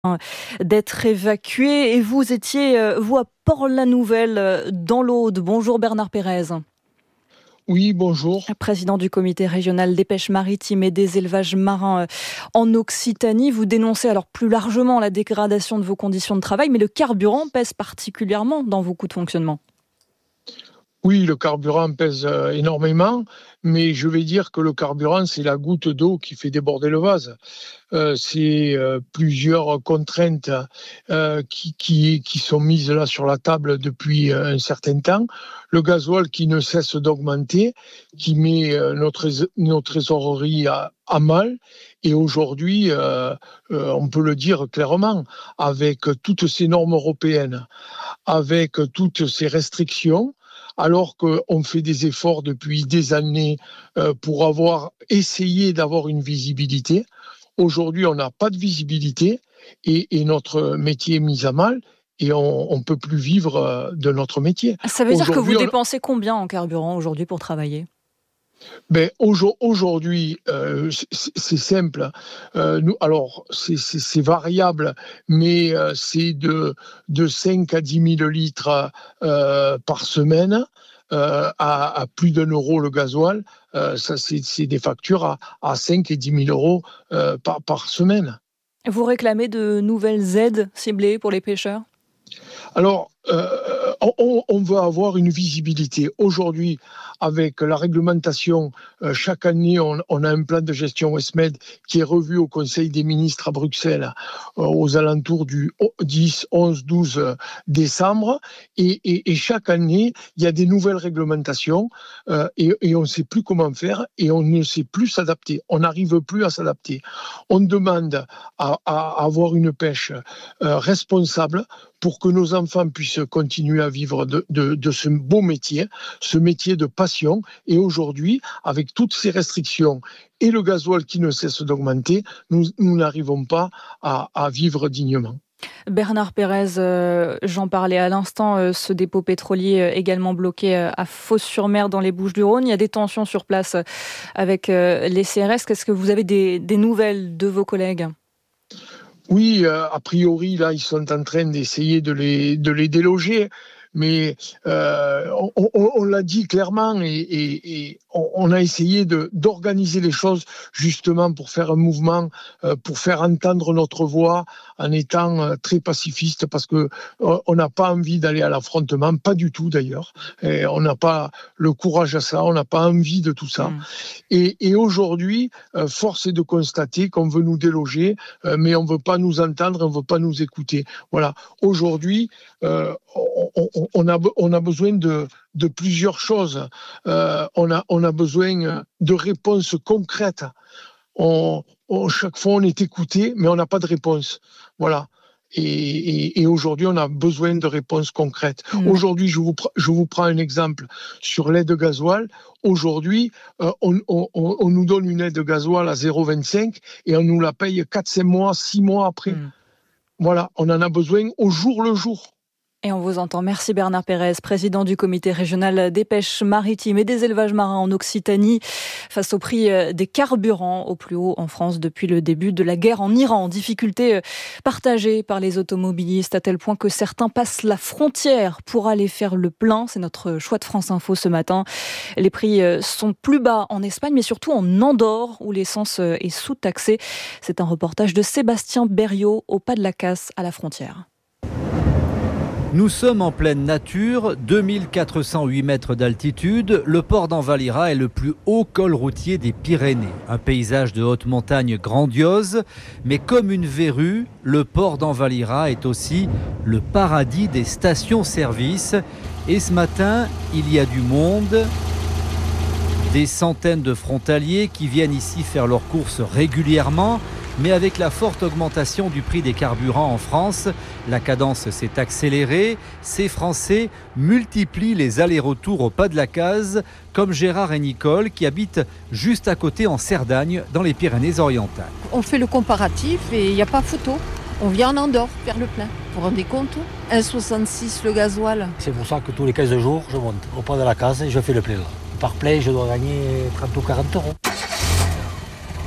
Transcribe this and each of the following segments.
d'être évacués et vous étiez, vous, à Port-la-Nouvelle, dans l'Aude. Bonjour Bernard Pérez. Oui, bonjour. Président du comité régional des pêches maritimes et des élevages marins en Occitanie. Vous dénoncez alors plus largement la dégradation de vos conditions de travail, mais le carburant pèse particulièrement dans vos coûts de fonctionnement. Oui, le carburant pèse énormément, mais je vais dire que le carburant, c'est la goutte d'eau qui fait déborder le vase. C'est plusieurs contraintes qui sont mises là sur la table depuis un certain temps. Le gasoil qui ne cesse d'augmenter, qui met nos trésoreries à mal. Et aujourd'hui, on peut le dire clairement, avec toutes ces normes européennes, avec toutes ces restrictions, alors qu'on fait des efforts depuis des années pour essayer d'avoir une visibilité. Aujourd'hui, on n'a pas de visibilité et notre métier est mis à mal et on ne peut plus vivre de notre métier. Ça veut dire que vous dépensez combien en carburant aujourd'hui pour travailler ? Aujourd'hui, c'est simple. Alors, c'est variable, mais c'est de 5 à 10 000 litres par semaine. À plus d'1 euro le gasoil, ça c'est des factures à 5 et 10 000 euros par semaine. Vous réclamez de nouvelles aides ciblées pour les pêcheurs ? Alors, on veut avoir une visibilité. Aujourd'hui, avec la réglementation, chaque année, on a un plan de gestion OESMED qui est revu au Conseil des ministres à Bruxelles aux alentours du 10, 11, 12 décembre. Et chaque année, il y a des nouvelles réglementations et on ne sait plus comment faire et on ne sait plus s'adapter. On n'arrive plus à s'adapter. On demande à avoir une pêche responsable pour que nos enfants puissent continuer à vivre de ce beau métier, ce métier de passion. Et aujourd'hui, avec toutes ces restrictions et le gasoil qui ne cesse d'augmenter, nous n'arrivons pas à vivre dignement. Bernard Pérez, j'en parlais à l'instant, ce dépôt pétrolier également bloqué à Fos-sur-Mer dans les Bouches-du-Rhône. Il y a des tensions sur place avec les CRS. Est-ce que vous avez des nouvelles de vos collègues ? Oui, a priori, là, ils sont en train d'essayer de les déloger, mais on l'a dit clairement et on a essayé d'organiser les choses justement pour faire un mouvement, pour faire entendre notre voix en étant très pacifiste, parce que on n'a pas envie d'aller à l'affrontement, pas du tout d'ailleurs. Et on n'a pas le courage à ça, on n'a pas envie de tout ça. Et aujourd'hui, force est de constater qu'on veut nous déloger, mais on veut pas nous entendre, on veut pas nous écouter. Voilà. Aujourd'hui, on a besoin de plusieurs choses. On a besoin de réponses concrètes. Chaque fois, on est écouté, mais on n'a pas de réponse. Voilà. Et aujourd'hui, on a besoin de réponses concrètes. Aujourd'hui, je vous prends un exemple sur l'aide gasoil. Aujourd'hui, on nous donne une aide gasoil à 0,25 et on nous la paye 4-5 mois, 6 mois après. Voilà, on en a besoin au jour le jour. Et on vous entend. Merci Bernard Pérez, président du comité régional des pêches maritimes et des élevages marins en Occitanie, face au prix des carburants au plus haut en France depuis le début de la guerre en Iran. Difficulté partagée par les automobilistes à tel point que certains passent la frontière pour aller faire le plein. C'est notre choix de France Info ce matin. Les prix sont plus bas en Espagne, mais surtout en Andorre, où l'essence est sous-taxée. C'est un reportage de Sébastien Berriot au pas de la Casse à la frontière. Nous sommes en pleine nature, 2408 mètres d'altitude. Le port d'Envalira est le plus haut col routier des Pyrénées. Un paysage de haute montagne grandiose, mais comme une verrue, le port d'Envalira est aussi le paradis des stations-service. Et ce matin, il y a du monde. Des centaines de frontaliers qui viennent ici faire leurs courses régulièrement. Mais avec la forte augmentation du prix des carburants en France, la cadence s'est accélérée. Ces Français multiplient les allers-retours au pas de la case, comme Gérard et Nicole qui habitent juste à côté en Cerdagne, dans les Pyrénées-Orientales. On fait le comparatif et il n'y a pas photo. On vient en Andorre faire le plein. Vous vous rendez compte ? 1,66 le gasoil. C'est pour ça que tous les 15 jours, je monte au pas de la case et je fais le plein. Par plein, je dois gagner 30 ou 40 euros.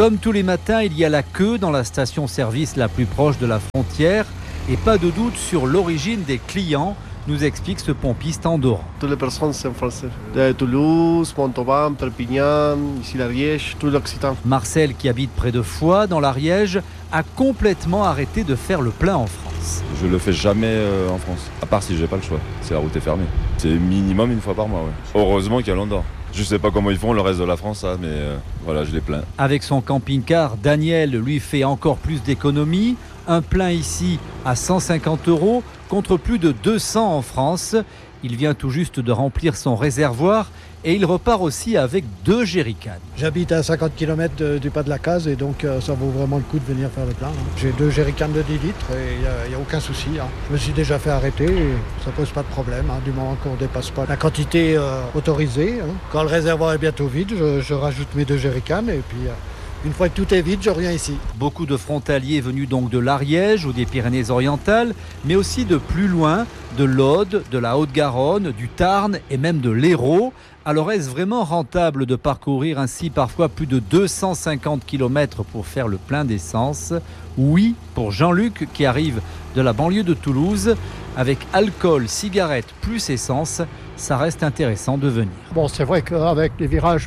Comme tous les matins, il y a la queue dans la station-service la plus proche de la frontière et pas de doute sur l'origine des clients, nous explique ce pompiste andorran. Toutes les personnes sont françaises. De Toulouse, Montauban, Perpignan, ici l'Ariège, tout l'Occitan. Marcel, qui habite près de Foix, dans l'Ariège, a complètement arrêté de faire le plein en France. Je le fais jamais en France, à part si j'ai pas le choix. C'est la route est fermée. C'est minimum une fois par mois. Ouais. Heureusement qu'il y a l'Andorre. Je sais pas comment ils font le reste de la France, mais voilà, je les plains. Avec son camping-car, Daniel lui fait encore plus d'économies. Un plein ici à 150 € contre plus de 200 en France. Il vient tout juste de remplir son réservoir et il repart aussi avec 2 jerrycans. J'habite à 50 km du pas de la case et donc ça vaut vraiment le coup de venir faire le plein. J'ai 2 jerrycans de 10 litres et il n'y a aucun souci. Je me suis déjà fait arrêter et ça ne pose pas de problème du moment qu'on ne dépasse pas la quantité autorisée. Quand le réservoir est bientôt vide, je rajoute mes 2 jerrycans et puis... Une fois que tout est vide, je reviens ici. Beaucoup de frontaliers venus donc de l'Ariège ou des Pyrénées-Orientales, mais aussi de plus loin, de l'Aude, de la Haute-Garonne, du Tarn et même de l'Hérault. Alors est-ce vraiment rentable de parcourir ainsi parfois plus de 250 km pour faire le plein d'essence ? Oui, pour Jean-Luc qui arrive de la banlieue de Toulouse. Avec alcool, cigarettes plus essence, ça reste intéressant de venir. Bon, c'est vrai qu'avec les virages,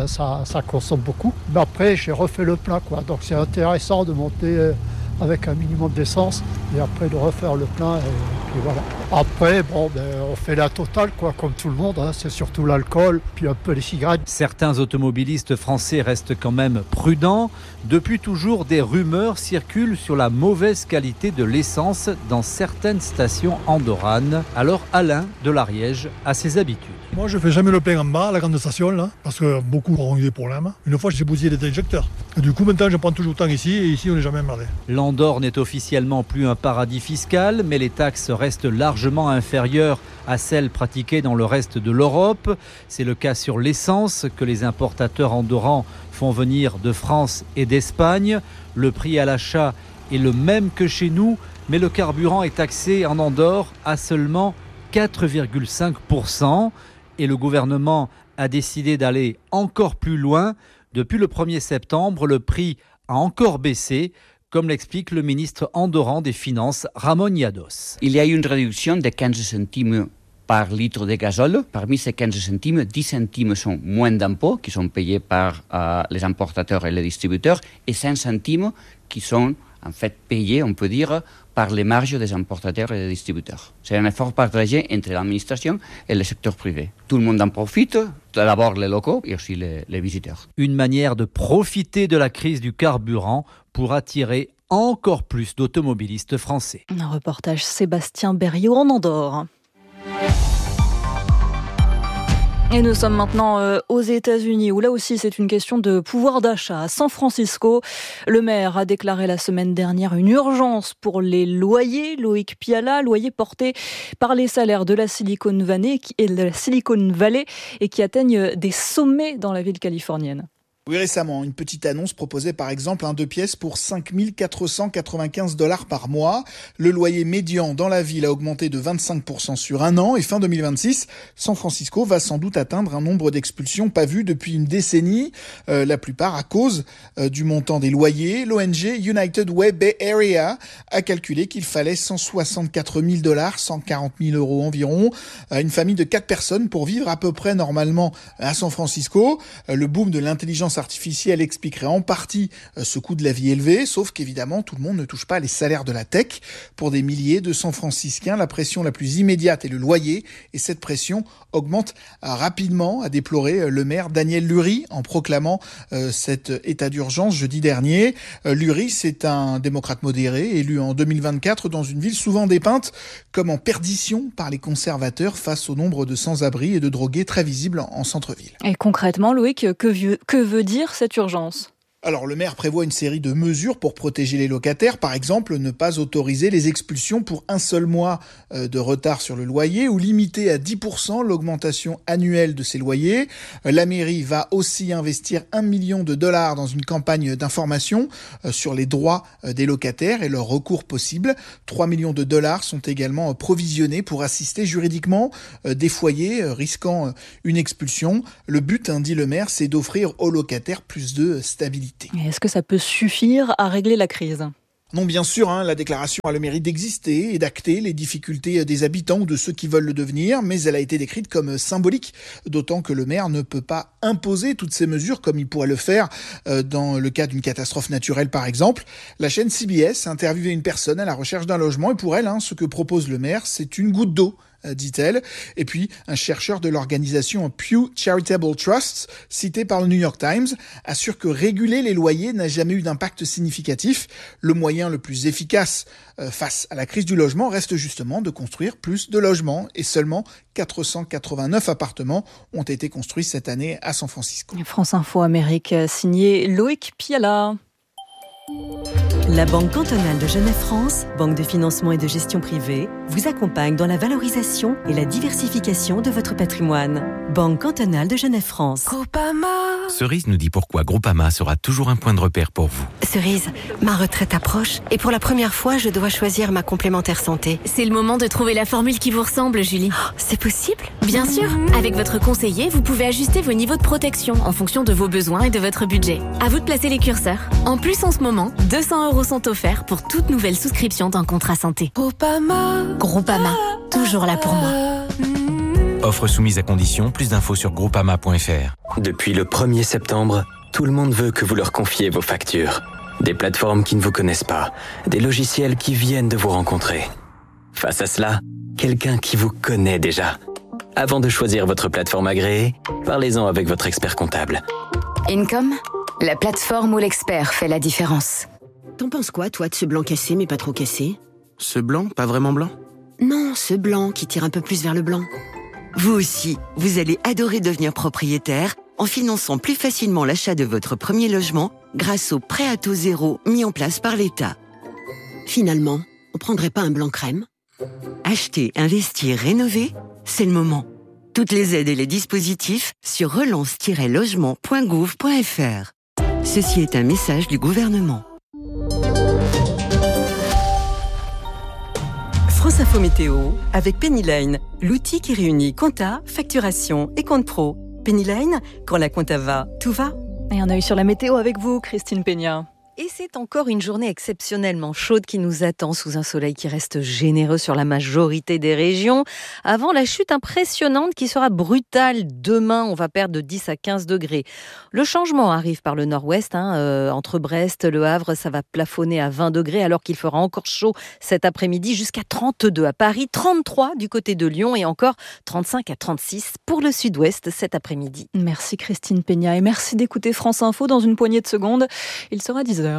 ça consomme beaucoup. Mais après, j'ai refait le plein, quoi. Donc c'est intéressant de monter avec un minimum d'essence et après de refaire le plein. Et puis voilà. Après, on fait la totale, quoi, comme tout le monde. C'est surtout l'alcool, puis un peu les cigarettes. Certains automobilistes français restent quand même prudents. Depuis toujours, des rumeurs circulent sur la mauvaise qualité de l'essence dans certaines stations andorranes. Alors Alain de l'Ariège a ses habitudes. Moi, je fais jamais le plein en bas, à la grande station, là, parce que beaucoup auront eu des problèmes. Une fois, j'ai bousillé les injecteurs. Et du coup, maintenant, je prends toujours le temps ici, et ici, on n'est jamais emmerdé. L'Andorre n'est officiellement plus un paradis fiscal, mais les taxes restent largement inférieures à celles pratiquées dans le reste de l'Europe. C'est le cas sur l'essence que les importateurs andorrans font venir de France et d'Espagne. Le prix à l'achat est le même que chez nous, mais le carburant est taxé en Andorre à seulement 4,5%. Et le gouvernement a décidé d'aller encore plus loin. Depuis le 1er septembre, le prix a encore baissé, comme l'explique le ministre andorran des Finances, Ramon Llados. Il y a eu une réduction de 15 centimes par litre de gazole. Parmi ces 15 centimes, 10 centimes sont moins d'impôts qui sont payés par les importateurs et les distributeurs et 5 centimes qui sont en fait payés, on peut dire, par les marges des importateurs et des distributeurs. C'est un effort partagé entre l'administration et le secteur privé. Tout le monde en profite, d'abord les locaux et aussi les visiteurs. Une manière de profiter de la crise du carburant pour attirer encore plus d'automobilistes français. Un reportage Sébastien Berriot en Andorre. Et nous sommes maintenant aux États-Unis, où là aussi c'est une question de pouvoir d'achat. À San Francisco, le maire a déclaré la semaine dernière une urgence pour les loyers. Loïc Piala, loyers portés par les salaires de la Silicon Valley et qui atteignent des sommets dans la ville californienne. Oui, récemment, une petite annonce proposait par exemple un 2 pièces pour 5 495 $ par mois. Le loyer médian dans la ville a augmenté de 25% sur un an et fin 2026, San Francisco va sans doute atteindre un nombre d'expulsions pas vu depuis une décennie, la plupart à cause du montant des loyers. L'ONG United Way Bay Area a calculé qu'il fallait 164 000 $, 140 000 € environ, à une famille de 4 personnes pour vivre à peu près normalement à San Francisco. Le boom de l'intelligence artificielle expliquerait en partie ce coût de la vie élevé, sauf qu'évidemment tout le monde ne touche pas les salaires de la tech. Pour des milliers de San Franciscains, la pression la plus immédiate est le loyer, et cette pression augmente rapidement, a déploré le maire Daniel Lurie en proclamant cet état d'urgence jeudi dernier. Lurie, c'est un démocrate modéré, élu en 2024 dans une ville souvent dépeinte comme en perdition par les conservateurs face au nombre de sans-abri et de drogués très visibles en centre-ville. Et concrètement, Loïc, que veut dire cette urgence ? Alors le maire prévoit une série de mesures pour protéger les locataires, par exemple ne pas autoriser les expulsions pour un seul mois de retard sur le loyer ou limiter à 10% l'augmentation annuelle de ces loyers. La mairie va aussi investir $1 million dans une campagne d'information sur les droits des locataires et leurs recours possibles. $3 millions sont également provisionnés pour assister juridiquement des foyers risquant une expulsion. Le but, dit le maire, c'est d'offrir aux locataires plus de stabilité. réalité. Et est-ce que ça peut suffire à régler la crise ? Non, bien sûr, la déclaration a le mérite d'exister et d'acter les difficultés des habitants ou de ceux qui veulent le devenir, mais elle a été décrite comme symbolique, d'autant que le maire ne peut pas imposer toutes ces mesures comme il pourrait le faire dans le cas d'une catastrophe naturelle par exemple. La chaîne CBS a interviewé une personne à la recherche d'un logement et pour elle, ce que propose le maire, c'est une goutte d'eau, dit-elle. Et puis, un chercheur de l'organisation Pew Charitable Trusts, cité par le New York Times, assure que réguler les loyers n'a jamais eu d'impact significatif. Le moyen le plus efficace face à la crise du logement reste justement de construire plus de logements. Et seulement 489 appartements ont été construits cette année à San Francisco. France Info Amérique, signé Loïc Piala. La Banque cantonale de Genève-France, banque de financement et de gestion privée, vous accompagne dans la valorisation et la diversification de votre patrimoine. Banque cantonale de Genève-France. Groupama. Cerise nous dit pourquoi Groupama sera toujours un point de repère pour vous. Cerise, ma retraite approche et pour la première fois, je dois choisir ma complémentaire santé. C'est le moment de trouver la formule qui vous ressemble, Julie. Oh, c'est possible ? Bien sûr. Avec votre conseiller, vous pouvez ajuster vos niveaux de protection en fonction de vos besoins et de votre budget. À vous de placer les curseurs. En plus, en ce moment, 200 € sont offerts pour toute nouvelle souscription d'un contrat santé. Groupama, toujours là pour moi. Offre soumise à conditions, plus d'infos sur groupama.fr. Depuis le 1er septembre, tout le monde veut que vous leur confiez vos factures. Des plateformes qui ne vous connaissent pas, des logiciels qui viennent de vous rencontrer. Face à cela, quelqu'un qui vous connaît déjà. Avant de choisir votre plateforme agréée, parlez-en avec votre expert comptable. Income, la plateforme où l'expert fait la différence. T'en penses quoi, toi, de ce blanc cassé, mais pas trop cassé ? Ce blanc, pas vraiment blanc ? Non, ce blanc qui tire un peu plus vers le blanc. Vous aussi, vous allez adorer devenir propriétaire en finançant plus facilement l'achat de votre premier logement grâce au prêt à taux zéro mis en place par l'État. Finalement, on prendrait pas un blanc crème ? Acheter, investir, rénover, c'est le moment. Toutes les aides et les dispositifs sur relance-logement.gouv.fr. Ceci est un message du gouvernement. France Info Météo avec Pennyline, l'outil qui réunit compta, facturation et compte pro. Pennyline, quand la compta va, tout va. Et un œil sur la météo avec vous, Christine Peña. Et c'est encore une journée exceptionnellement chaude qui nous attend sous un soleil qui reste généreux sur la majorité des régions. Avant la chute impressionnante qui sera brutale demain, on va perdre de 10 à 15 degrés. Le changement arrive par le nord-ouest, entre Brest, Le Havre, ça va plafonner à 20 degrés alors qu'il fera encore chaud cet après-midi jusqu'à 32 à Paris, 33 du côté de Lyon et encore 35 à 36 pour le sud-ouest cet après-midi. Merci Christine Peña et merci d'écouter France Info dans une poignée de secondes. Il sera 10h.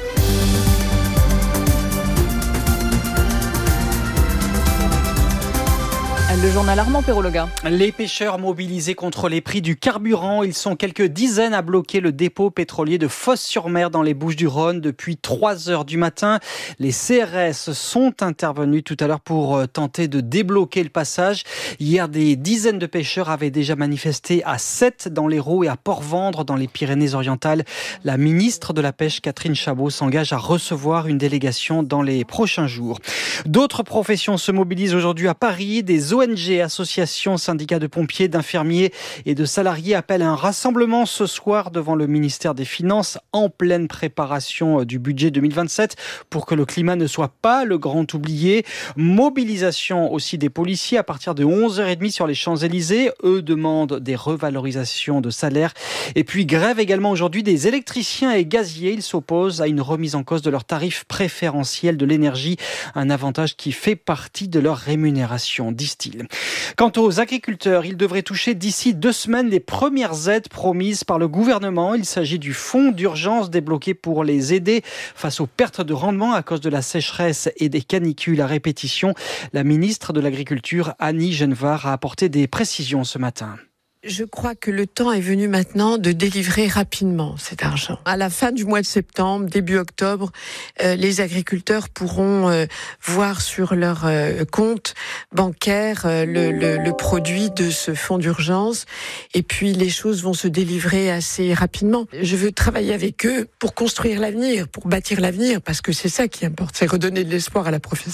Le journal Armand Perrologa. Les pêcheurs mobilisés contre les prix du carburant. Ils sont quelques dizaines à bloquer le dépôt pétrolier de Fos-sur-Mer dans les Bouches-du-Rhône depuis 3h du matin. Les CRS sont intervenus tout à l'heure pour tenter de débloquer le passage. Hier, des dizaines de pêcheurs avaient déjà manifesté à Sète dans l'Hérault et à Port-Vendre dans les Pyrénées-Orientales. La ministre de la Pêche, Catherine Chabot, s'engage à recevoir une délégation dans les prochains jours. D'autres professions se mobilisent aujourd'hui à Paris. Des ONG, associations, syndicats de pompiers, d'infirmiers et de salariés appellent à un rassemblement ce soir devant le ministère des Finances en pleine préparation du budget 2027 pour que le climat ne soit pas le grand oublié. Mobilisation aussi des policiers à partir de 11h30 sur les Champs-Élysées. Eux demandent des revalorisations de salaire. Et puis grève également aujourd'hui des électriciens et gaziers. Ils s'opposent à une remise en cause de leur tarif préférentiel de l'énergie, un avantage qui fait partie de leur rémunération, disent-ils. Quant aux agriculteurs, ils devraient toucher d'ici 2 semaines les premières aides promises par le gouvernement. Il s'agit du fonds d'urgence débloqué pour les aider face aux pertes de rendement à cause de la sécheresse et des canicules à répétition. La ministre de l'Agriculture, Annie Genevard, a apporté des précisions ce matin. Je crois que le temps est venu maintenant de délivrer rapidement cet argent. À la fin du mois de septembre, début octobre, les agriculteurs pourront voir sur leur compte bancaire le produit de ce fonds d'urgence et puis les choses vont se délivrer assez rapidement. Je veux travailler avec eux pour construire l'avenir, pour bâtir l'avenir parce que c'est ça qui importe, c'est redonner de l'espoir à la profession.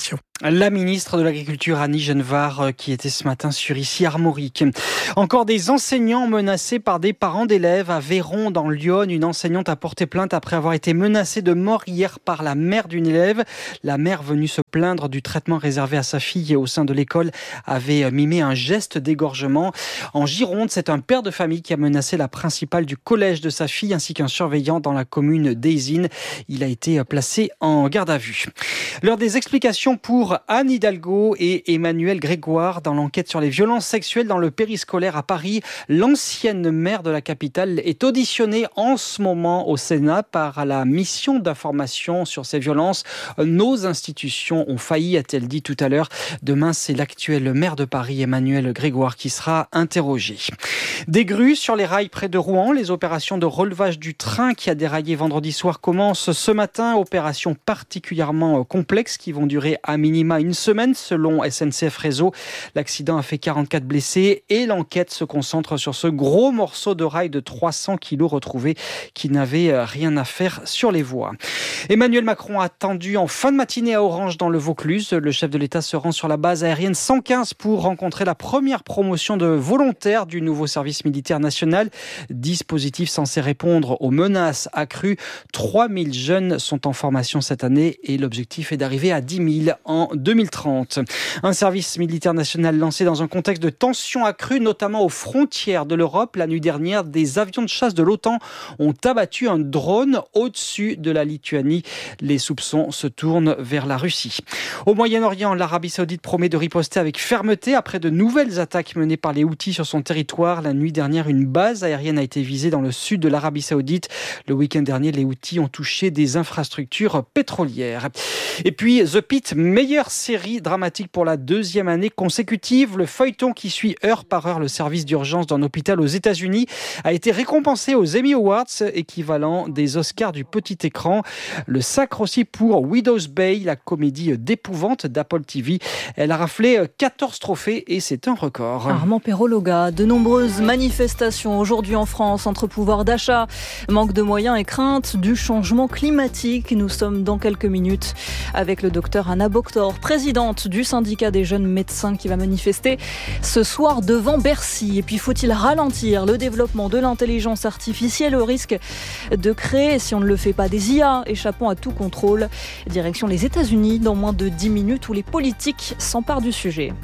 La ministre de l'Agriculture, Annie Genevard, qui était ce matin sur Issy-Armorique. Encore des enseignants menacés par des parents d'élèves à Véron, dans l'Yonne. Une enseignante a porté plainte après avoir été menacée de mort hier par la mère d'une élève. La mère, venue se plaindre du traitement réservé à sa fille au sein de l'école, avait mimé un geste d'égorgement. En Gironde, c'est un père de famille qui a menacé la principale du collège de sa fille ainsi qu'un surveillant dans la commune d'Eysines. Il a été placé en garde à vue. L'heure des explications pour Anne Hidalgo et Emmanuel Grégoire dans l'enquête sur les violences sexuelles dans le périscolaire à Paris. L'ancienne maire de la capitale est auditionnée en ce moment au Sénat par la mission d'information sur ces violences. Nos institutions ont failli, a-t-elle dit tout à l'heure. Demain, c'est l'actuel maire de Paris, Emmanuel Grégoire, qui sera interrogé. Des grues sur les rails près de Rouen. Les opérations de relevage du train qui a déraillé vendredi soir commencent ce matin. Opérations particulièrement complexes qui vont durer à minima une semaine selon SNCF Réseau. L'accident a fait 44 blessés et l'enquête se concentre sur ce gros morceau de rail de 300 kilos retrouvé qui n'avait rien à faire sur les voies. Emmanuel Macron a attendu en fin de matinée à Orange dans le Vaucluse. Le chef de l'État se rend sur la base aérienne 115 pour rencontrer la première promotion de volontaires du nouveau service militaire national. Dispositif censé répondre aux menaces accrues. 3000 jeunes sont en formation cette année et l'objectif est d'arriver à 10 000 en 2030. Un service militaire national lancé dans un contexte de tensions accrues, notamment aux frontières de l'Europe. La nuit dernière, des avions de chasse de l'OTAN ont abattu un drone au-dessus de la Lituanie. Les soupçons se tournent vers la Russie. Au Moyen-Orient, l'Arabie Saoudite promet de riposter avec fermeté après de nouvelles attaques menées par les Houthis sur son territoire. La nuit dernière, une base aérienne a été visée dans le sud de l'Arabie Saoudite. Le week-end dernier, les Houthis ont touché des infrastructures pétrolières. Et puis, The Pitt, meilleure série dramatique pour la deuxième année consécutive. Le feuilleton qui suit heure par heure le service d'urgence d'un hôpital aux États-Unis a été récompensé aux Emmy Awards, équivalent des Oscars du petit écran. Le sacre aussi pour Widow's Bay, la comédie d'épouvante d'Apple TV. Elle a raflé 14 trophées et c'est un record. Armand Perrologa, de nombreuses manifestations aujourd'hui en France entre pouvoir d'achat, manque de moyens et crainte du changement climatique. Nous sommes dans quelques minutes avec le docteur Anna Boctor, présidente du syndicat des jeunes médecins qui va manifester ce soir devant Bercy. Et puis faut-il ralentir le développement de l'intelligence artificielle au risque de créer, si on ne le fait pas, des IA échappant à tout contrôle? Direction les États-Unis dans moins de 10 minutes où les politiques s'emparent du sujet.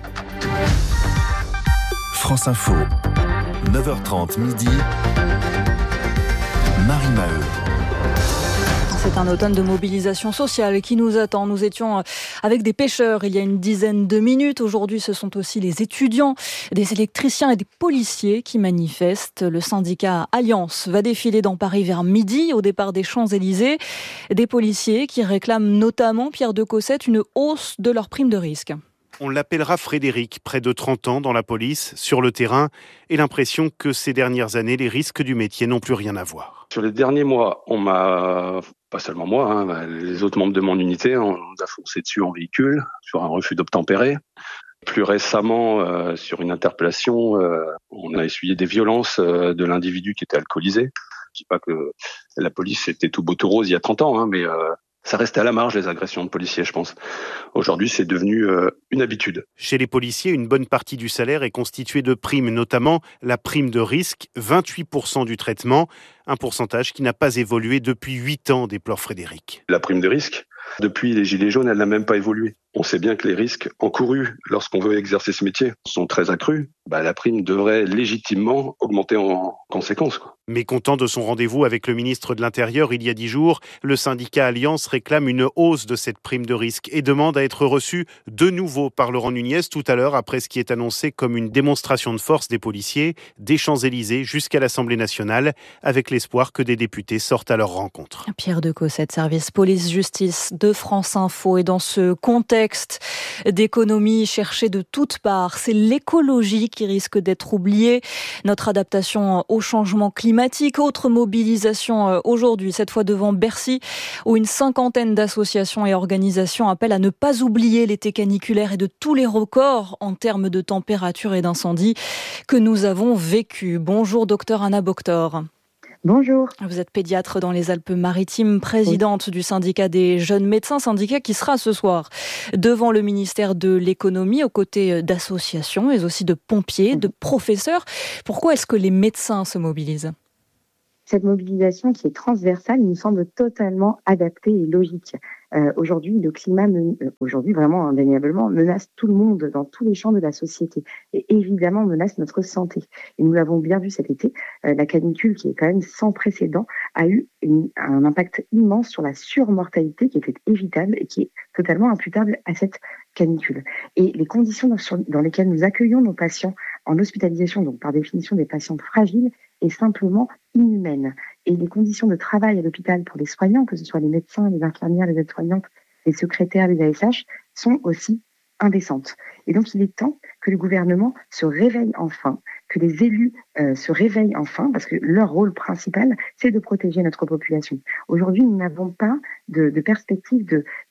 France Info, 9h30 midi, Marie Maheu. C'est un automne de mobilisation sociale qui nous attend. Nous étions avec des pêcheurs il y a une dizaine de minutes. Aujourd'hui, ce sont aussi les étudiants, des électriciens et des policiers qui manifestent. Le syndicat Alliance va défiler dans Paris vers midi au départ des Champs-Élysées. Des policiers qui réclament notamment, Pierre de Cossette, une hausse de leur prime de risque. On l'appellera Frédéric, près de 30 ans dans la police, sur le terrain, et l'impression que ces dernières années, les risques du métier n'ont plus rien à voir. Sur les derniers mois, on m'a, pas seulement moi, les autres membres de mon unité, on nous a foncé dessus en véhicule, sur un refus d'obtempérer. Plus récemment, sur une interpellation, on a essuyé des violences de l'individu qui était alcoolisé. Je dis pas que la police était tout beau tout rose il y a 30 ans, mais ça restait à la marge, les agressions de policiers, je pense. Aujourd'hui, c'est devenu une habitude. Chez les policiers, une bonne partie du salaire est constituée de primes, notamment la prime de risque, 28% du traitement, un pourcentage qui n'a pas évolué depuis 8 ans, déplore Frédéric. La prime de risque, depuis les Gilets jaunes, elle n'a même pas évolué. On sait bien que les risques encourus lorsqu'on veut exercer ce métier sont très accrus. La prime devrait légitimement augmenter en conséquence. Mécontent de son rendez-vous avec le ministre de l'Intérieur il y a 10 jours, le syndicat Alliance réclame une hausse de cette prime de risque et demande à être reçu de nouveau par Laurent Nunez tout à l'heure après ce qui est annoncé comme une démonstration de force des policiers des Champs-Élysées jusqu'à l'Assemblée nationale avec l'espoir que des députés sortent à leur rencontre. Pierre de Cossette, service police-justice de France Info. Et dans ce contexte d'économie cherchée de toutes parts, c'est l'écologie qui risque d'être oubliée. Notre adaptation au changement climatique, autre mobilisation aujourd'hui, cette fois devant Bercy, où une cinquantaine d'associations et organisations appellent à ne pas oublier l'été caniculaire et de tous les records en termes de température et d'incendie que nous avons vécu. Bonjour docteur Anna Boctor. Bonjour. Vous êtes pédiatre dans les Alpes-Maritimes, présidente du syndicat des jeunes médecins, syndicat qui sera ce soir devant le ministère de l'économie aux côtés d'associations, mais aussi de pompiers, de professeurs. Pourquoi est-ce que les médecins se mobilisent ? Cette mobilisation qui est transversale nous semble totalement adaptée et logique. Aujourd'hui, le climat, vraiment indéniablement, menace tout le monde dans tous les champs de la société et évidemment menace notre santé. Et nous l'avons bien vu cet été, la canicule qui est quand même sans précédent a eu un impact immense sur la surmortalité qui était évitable et qui est totalement imputable à cette canicule. Et les conditions dans lesquelles nous accueillons nos patients en hospitalisation, donc par définition des patients fragiles, est simplement inhumaine. Et les conditions de travail à l'hôpital pour les soignants, que ce soit les médecins, les infirmières, les aides-soignantes, les secrétaires, les ASH, sont aussi indécentes. Et donc il est temps que le gouvernement se réveille enfin, que les élus se réveillent enfin, parce que leur rôle principal, c'est de protéger notre population. Aujourd'hui, nous n'avons pas de perspective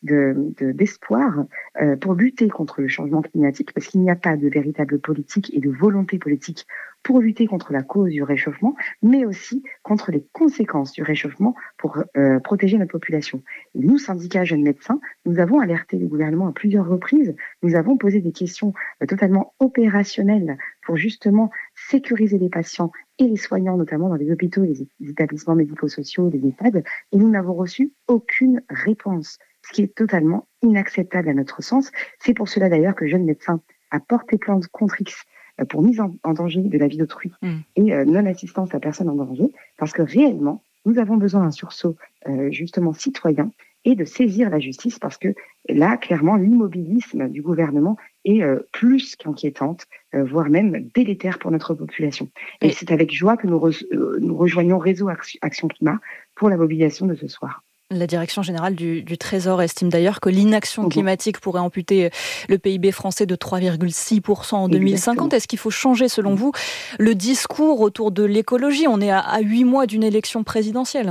d'espoir pour lutter contre le changement climatique, parce qu'il n'y a pas de véritable politique et de volonté politique pour lutter contre la cause du réchauffement, mais aussi contre les conséquences du réchauffement pour protéger notre population. Et nous, syndicats jeunes médecins, nous avons alerté le gouvernement à plusieurs reprises, nous avons posé des questions totalement opérationnelles pour justement sécuriser les patients et les soignants, notamment dans les hôpitaux, les établissements médico-sociaux, les EHPAD, et nous n'avons reçu aucune réponse, ce qui est totalement inacceptable à notre sens. C'est pour cela d'ailleurs que Jeunes Médecins a porté plainte contre X pour mise en danger de la vie d'autrui et non-assistance à personne en danger, parce que réellement, nous avons besoin d'un sursaut justement citoyen et de saisir la justice, parce que là, clairement, l'immobilisme du gouvernement est plus qu'inquiétante, voire même délétère pour notre population. Et c'est avec joie que nous rejoignons Réseau Action Climat pour la mobilisation de ce soir. La direction générale du Trésor estime d'ailleurs que l'inaction climatique pourrait amputer le PIB français de 3,6% en 2050. Exactement. Est-ce qu'il faut changer, selon vous, le discours autour de l'écologie ? On est à 8 mois d'une élection présidentielle.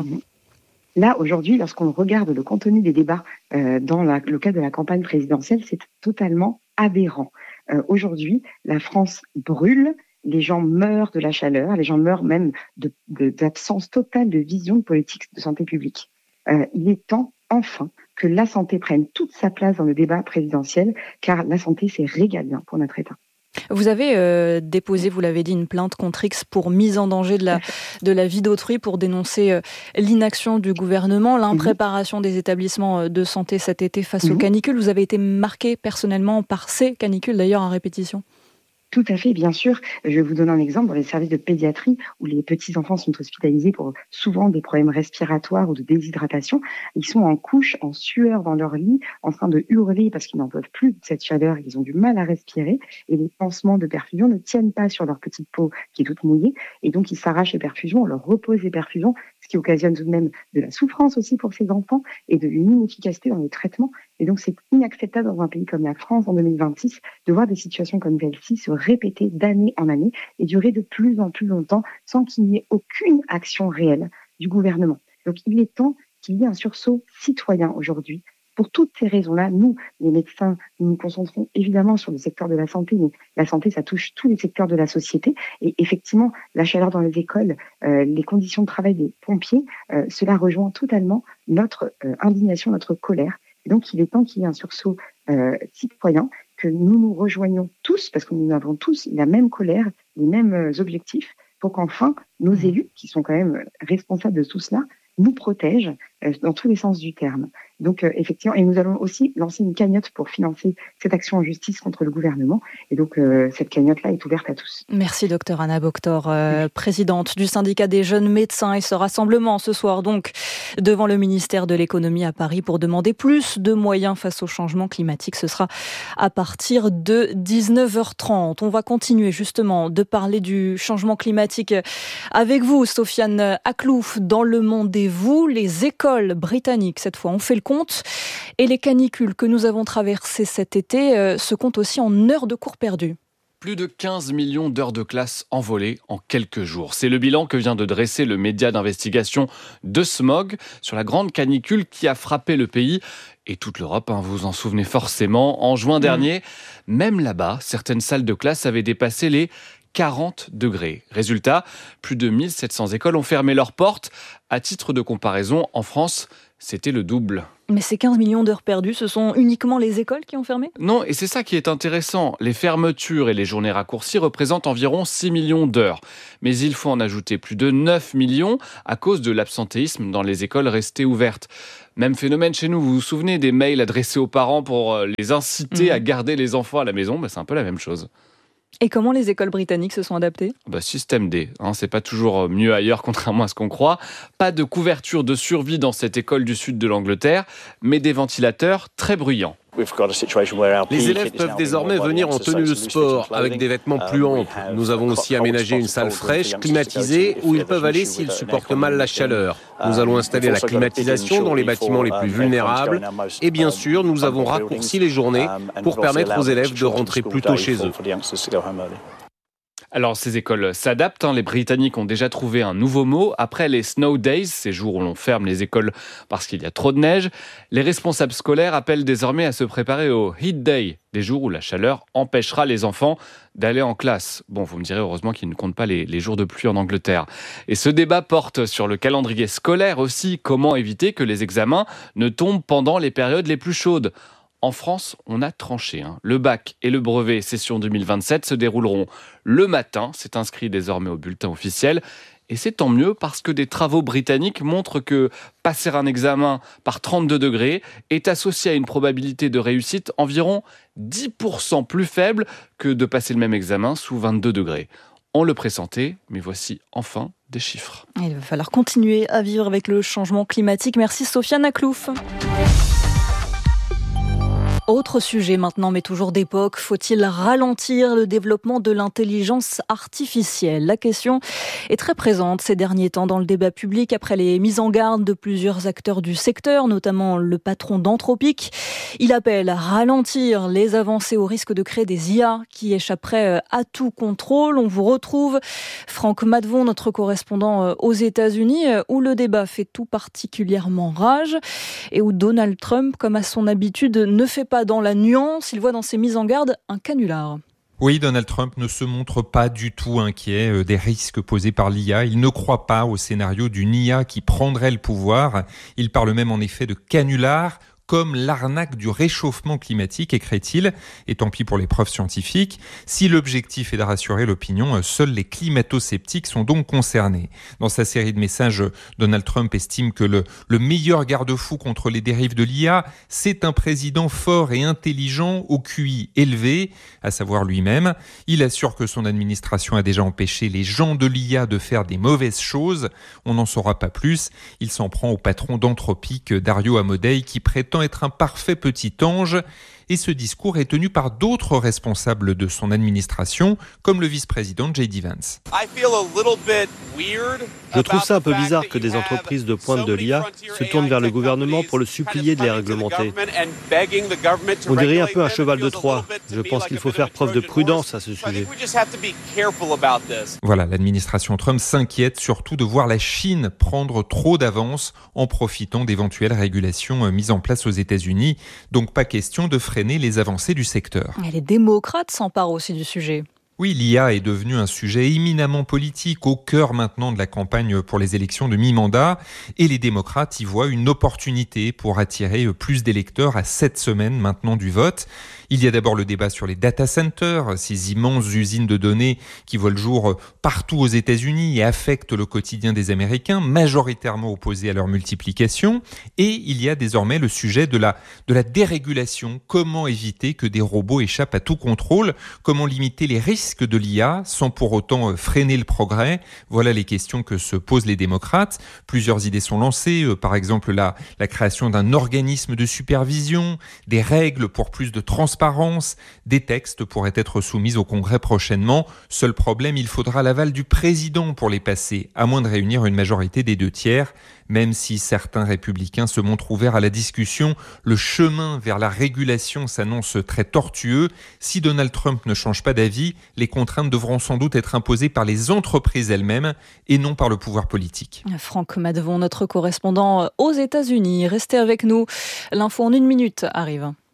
Là, aujourd'hui, lorsqu'on regarde le contenu des débats dans le cadre de la campagne présidentielle, c'est totalement aberrant. Aujourd'hui, la France brûle, les gens meurent de la chaleur, les gens meurent même d'absence totale de vision de politique de santé publique. Il est temps, enfin, que la santé prenne toute sa place dans le débat présidentiel, car la santé, c'est régalien pour notre État. Vous avez déposé, vous l'avez dit, une plainte contre X pour mise en danger de la vie d'autrui, pour dénoncer l'inaction du gouvernement, l'impréparation des établissements de santé cet été face aux canicules. Vous avez été marqué personnellement par ces canicules, d'ailleurs, en répétition. Tout à fait, bien sûr. Je vais vous donner un exemple dans les services de pédiatrie où les petits-enfants sont hospitalisés pour souvent des problèmes respiratoires ou de déshydratation. Ils sont en couche, en sueur dans leur lit, en train de hurler parce qu'ils n'en peuvent plus de cette chaleur, ils ont du mal à respirer et les pansements de perfusion ne tiennent pas sur leur petite peau qui est toute mouillée et donc ils s'arrachent les perfusions, on leur repose les perfusions, ce qui occasionne tout de même de la souffrance aussi pour ces enfants et de une inefficacité dans les traitements. Et donc c'est inacceptable dans un pays comme la France en 2026 de voir des situations comme celle-ci se répéter d'année en année et durer de plus en plus longtemps sans qu'il n'y ait aucune action réelle du gouvernement. Donc il est temps qu'il y ait un sursaut citoyen aujourd'hui. Pour toutes ces raisons-là, nous, les médecins, nous nous concentrons évidemment sur le secteur de la santé, mais la santé, ça touche tous les secteurs de la société. Et effectivement, la chaleur dans les écoles, les conditions de travail des pompiers, cela rejoint totalement notre indignation, notre colère. Et donc, il est temps qu'il y ait un sursaut citoyen, que nous nous rejoignons tous, parce que nous avons tous la même colère, les mêmes objectifs, pour qu'enfin, nos élus, qui sont quand même responsables de tout cela, nous protègent dans tous les sens du terme. Donc, effectivement, et nous allons aussi lancer une cagnotte pour financer cette action en justice contre le gouvernement. Et donc, cette cagnotte-là est ouverte à tous. Merci, docteur Anna Boctor, présidente du syndicat des jeunes médecins. Et ce rassemblement ce soir, donc, devant le ministère de l'économie à Paris pour demander plus de moyens face au changement climatique. Ce sera à partir de 19h30. On va continuer justement de parler du changement climatique avec vous, Sofiane Aklouf, dans Le Monde et vous. Les écoles britanniques, cette fois, ont fait le compte. Et les canicules que nous avons traversées cet été se comptent aussi en heures de cours perdues. Plus de 15 millions d'heures de classe envolées en quelques jours. C'est le bilan que vient de dresser le média d'investigation De Smog sur la grande canicule qui a frappé le pays et toute l'Europe, vous en souvenez forcément. En juin dernier, même là-bas, certaines salles de classe avaient dépassé les 40 degrés. Résultat, plus de 1700 écoles ont fermé leurs portes. À titre de comparaison, en France, c'était le double. Mais ces 15 millions d'heures perdues, ce sont uniquement les écoles qui ont fermé ? Non, et c'est ça qui est intéressant. Les fermetures et les journées raccourcies représentent environ 6 millions d'heures. Mais il faut en ajouter plus de 9 millions à cause de l'absentéisme dans les écoles restées ouvertes. Même phénomène chez nous, vous vous souvenez des mails adressés aux parents pour les inciter à garder les enfants à la maison ? C'est un peu la même chose. Et comment les écoles britanniques se sont adaptées ? Système D, c'est pas toujours mieux ailleurs contrairement à ce qu'on croit. Pas de couverture de survie dans cette école du sud de l'Angleterre, mais des ventilateurs très bruyants. Les élèves peuvent désormais venir en tenue de sport, avec des vêtements plus amples. Nous avons aussi aménagé une salle fraîche, climatisée, où ils peuvent aller s'ils supportent mal la chaleur. Nous allons installer la climatisation dans les bâtiments les plus vulnérables. Et bien sûr, nous avons raccourci les journées pour permettre aux élèves de rentrer plus tôt chez eux. Alors ces écoles s'adaptent, les Britanniques ont déjà trouvé un nouveau mot. Après les snow days, ces jours où l'on ferme les écoles parce qu'il y a trop de neige, les responsables scolaires appellent désormais à se préparer au heat day, des jours où la chaleur empêchera les enfants d'aller en classe. Bon, vous me direz heureusement qu'ils ne comptent pas les jours de pluie en Angleterre. Et ce débat porte sur le calendrier scolaire aussi, comment éviter que les examens ne tombent pendant les périodes les plus chaudes. En France, on a tranché. Le bac et le brevet session 2027 se dérouleront le matin. C'est inscrit désormais au bulletin officiel. Et c'est tant mieux parce que des travaux britanniques montrent que passer un examen par 32 degrés est associé à une probabilité de réussite environ 10% plus faible que de passer le même examen sous 22 degrés. On le pressentait, mais voici enfin des chiffres. Il va falloir continuer à vivre avec le changement climatique. Merci Sofiane Aklouf. Autre sujet maintenant, mais toujours d'époque. Faut-il ralentir le développement de l'intelligence artificielle ? La question est très présente ces derniers temps dans le débat public après les mises en garde de plusieurs acteurs du secteur, notamment le patron d'Anthropic. Il appelle à ralentir les avancées au risque de créer des IA qui échapperaient à tout contrôle. On vous retrouve, Franck Madvon, notre correspondant aux États-Unis, où le débat fait tout particulièrement rage et où Donald Trump, comme à son habitude, ne fait pas dans la nuance, il voit dans ses mises en garde un canular. Oui, Donald Trump ne se montre pas du tout inquiet des risques posés par l'IA. Il ne croit pas au scénario d'une IA qui prendrait le pouvoir. Il parle même en effet de canular, comme l'arnaque du réchauffement climatique, écrit-il, et tant pis pour les preuves scientifiques. Si l'objectif est de rassurer l'opinion, seuls les climato-sceptiques sont donc concernés. Dans sa série de messages, Donald Trump estime que le meilleur garde-fou contre les dérives de l'IA, c'est un président fort et intelligent au QI élevé, à savoir lui-même. Il assure que son administration a déjà empêché les gens de l'IA de faire des mauvaises choses. On n'en saura pas plus. Il s'en prend au patron d'Anthropic, Dario Amodei, qui prétend être un parfait petit ange. Et ce discours est tenu par d'autres responsables de son administration, comme le vice-président J.D. Vance. Je trouve ça un peu bizarre que des entreprises de pointe de l'IA se tournent vers le gouvernement pour le supplier de les réglementer. On dirait un peu un cheval de Troie. Je pense qu'il faut faire preuve de prudence à ce sujet. Voilà, l'administration Trump s'inquiète surtout de voir la Chine prendre trop d'avance en profitant d'éventuelles régulations mises en place aux États-Unis. Donc pas question de freiner les avancées du secteur. Et les démocrates s'emparent aussi du sujet. Oui, l'IA est devenue un sujet éminemment politique au cœur maintenant de la campagne pour les élections de mi-mandat et les démocrates y voient une opportunité pour attirer plus d'électeurs à 7 semaines maintenant du vote. Il y a d'abord le débat sur les data centers, ces immenses usines de données qui voient le jour partout aux États-Unis et affectent le quotidien des Américains, majoritairement opposés à leur multiplication. Et il y a désormais le sujet de la dérégulation. Comment éviter que des robots échappent à tout contrôle ? Comment limiter les risques de l'IA sans pour autant freiner le progrès ? Voilà les questions que se posent les démocrates. Plusieurs idées sont lancées, par exemple la création d'un organisme de supervision, des règles pour plus de transparence, des textes pourraient être soumis au Congrès prochainement. Seul problème, il faudra l'aval du président pour les passer, à moins de réunir une majorité des 2/3. Même si certains républicains se montrent ouverts à la discussion, le chemin vers la régulation s'annonce très tortueux. Si Donald Trump ne change pas d'avis, les contraintes devront sans doute être imposées par les entreprises elles-mêmes et non par le pouvoir politique. Franck Madvon, notre correspondant aux États-Unis. Restez avec nous. L'info en 1 minute arrive.